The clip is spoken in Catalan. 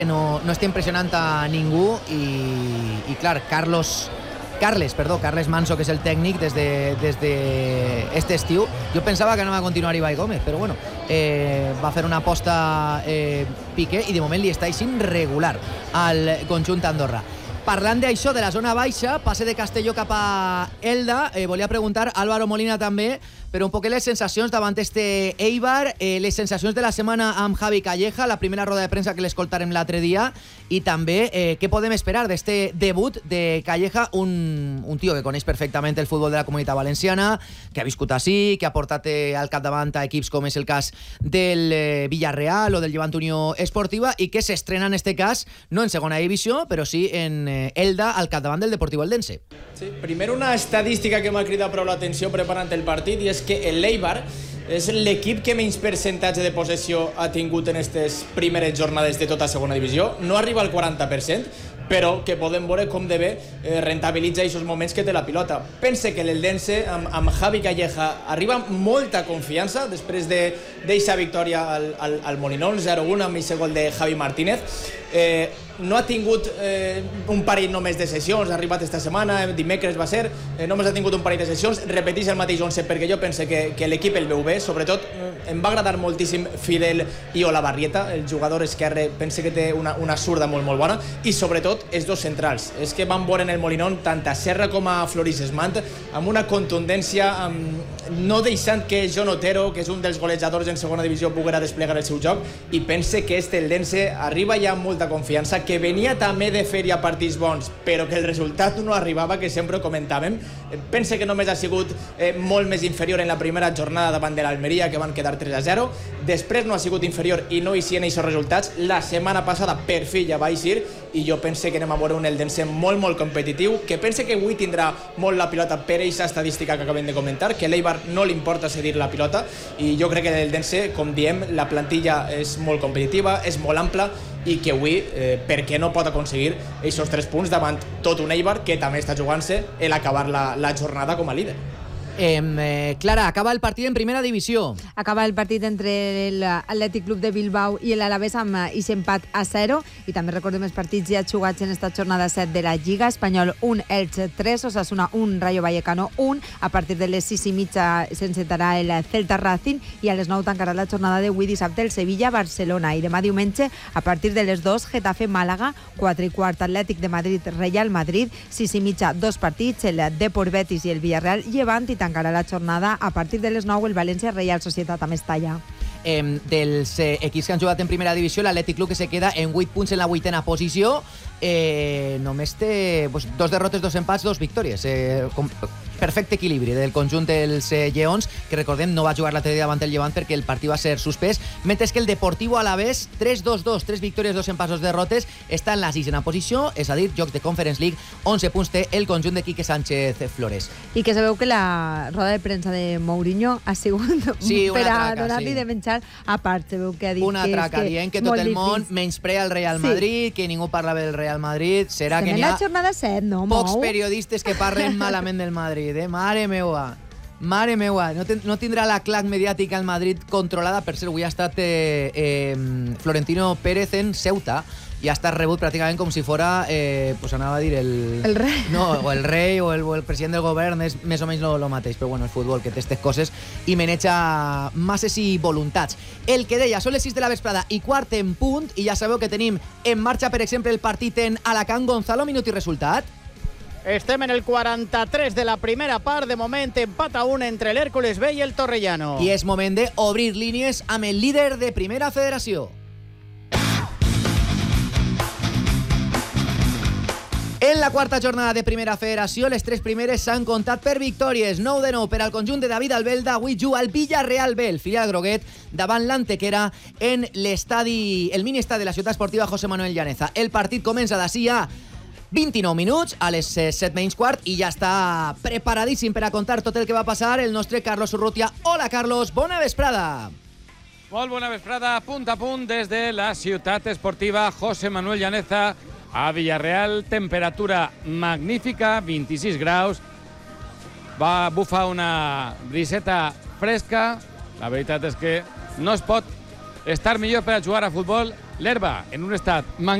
no està impressionant a ningú i clar, Carles Manso, que és el tècnic des d'este estiu, jo pensava que anava a continuar Ibai Gómez, però bueno, va fer una aposta Piqué i de moment li està aixint regular al conjunt Andorra. Parlant d'això, de la zona baixa, passe de Castelló cap a Elda, volia preguntar Álvaro Molina també, però un poquet les sensacions davant este Eibar, les sensacions de la setmana amb Javi Calleja, la primera roda de premsa que l'escoltarem l'altre dia, i també què podem esperar d'este debut de Calleja, un tio que coneix perfectament el futbol de la Comunitat Valenciana, que ha viscut ací, que ha portat al capdavant a equips com és el cas del Villarreal o del Llevant Unió Esportiva, i que s'estrena en este cas, no en segona divisió, però sí en Elda, al capdavant del Deportivo Eldense. Sí, primer una estadística que m'ha cridat prou l'atenció preparant el partit, i és que el Eibar és l'equip que menys percentatge de possessió ha tingut en aquestes primeres jornades de tota segona divisió. No arriba al 40%, però que podem veure com de bé rentabilitza aquests moments que té la pilota. Pense que l'Eldense, amb Javi Calleja, arriba amb molta confiança després d'eixa victòria al Molinón, 0-1, amb aquest gol de Javi Martínez. No ha tingut un parell només de sessions, ha arribat esta setmana, dimecres va ser, només ha tingut un parell de sessions, repeteix el mateix 11 perquè jo pense que l'equip el veu bé, sobretot em va agradar moltíssim Fidel i Olavarrieta, el jugador esquerre, pense que té una zurda molt bona, i sobretot els dos centrals, és que van veure en el Molinón tant a Serra com a Floris Esmant amb una contundència, no deixant que John Otero, que és un dels golejadors en segona divisió, poguera desplegar el seu joc, i pense que este Eldense arriba ja amb molta confiança, que venia també de fer ja partits bons, però que el resultat no arribava, que sempre ho comentàvem. Pense que només ha sigut molt més inferior en la primera jornada davant de l'Almeria, que van quedar 3-0. Després no ha sigut inferior i no hi en aquests resultats. La setmana passada per fi ja va eixir, i jo pense que anem a veure un Eldense molt competitiu, que pense que avui tindrà molt la pilota per aquesta estadística que acabem de comentar, que l'Eibar no li importa cedir la pilota, i jo crec que l'Eldense, com diem, la plantilla és molt competitiva, és molt ampla, i que avui, per què no pot aconseguir aquests 3 punts davant tot un Eibar que també està jugant-se l'acabar la jornada com a líder. Clara, acaba el partit en primera divisió. Acaba el partit entre l'Atlètic Club de Bilbao i l'Alavés amb aquest empat a 0, i també recordem els partits ja jugats en esta jornada 7 de la Lliga. Espanyol 1, Elche 3, Osasuna 1, Rayo Vallecano 1. A partir de les 6:30 s'encetarà el Celta Racing, i a les 9 tancarà la jornada d'avui dissabte el Sevilla-Barcelona, i demà diumenge a partir de les 2 Getafe-Màlaga, 4:15 Atlètic de Madrid-Real Madrid, 6:30 dos partits, el Depor Betis i el Villarreal-Llevant, i tancarà la jornada a partir de les 9 el València-Reial Societat a Mestalla. Dels equips que han jugat en primera divisió, l'Atlètic Club, que se queda en 8 punts en la 8ª posició, només té 2 derrotes, 2 empats, 2 victòries. Perfecte equilibri del conjunt dels lleons, que recordem no va jugar l'altre dia davant el Llevant perquè el partit va ser suspès, mentre que el Deportivo Alavés, 3-2-2, 3 victòries, 2 empats, 2 derrotes, està en la 6ª posició, és a dir, jocs de Conference League, 11 punts té el conjunt de Quique Sánchez Flores. I que sabeu que la roda de premsa de Mourinho ha sigut per a donar-li de menjar a part. Sabeu que ha dit una traca, dient que tot el món menysprea el Real Madrid, que ningú parla del Real Madrid. Serà que n'hi ha la jornada 7, no? Pocs periodistes que parlen malament del Madrid, Mare meua. No tindrà la clac mediàtica al Madrid controlada. Per cert, avui ha estat Florentino Pérez en Ceuta i ha estat rebut pràcticament com si fora, pues anava a dir el rei. No, o el rei o el president del govern, és més o menys el mateix, però bueno, el futbol, que té aquestes coses i maneja masses i voluntats. El que deia, són les 6 de la vesprada i quart en punt, i ja sabeu que tenim en marxa, per exemple, el partit en Alacant. Gonzalo, minut i resultat. Estem en el 43 de la primera part. De moment, empat a 1 entre l'Hèrcules B i el Torrellano. I és moment d'obrir línies amb el líder de Primera Federació. En la quarta jornada de Primera Federació, les 3 primeres s'han comptat per victòries. 9-9 per al conjunt de David Albelda. Avui juga el Villarreal B, el filial groguet, davant l'Antequera en el mini-estadi de la ciutat esportiva José Manuel Llaneza. El partit comença d'ací a 29 minuts, a les 7:15, i ja està preparadíssim per a contar tot el que va passar el nostre Carlos Urrutia. Hola, Carlos, bona vesprada. Molt bona vesprada, punt a punt des de la ciutat esportiva José Manuel Llaneza a Villarreal. Temperatura magnífica, 26 graus. Va bufar una briseta fresca. La veritat és que no es pot estar millor per a jugar a futbol. l'herba en un estat magnífic.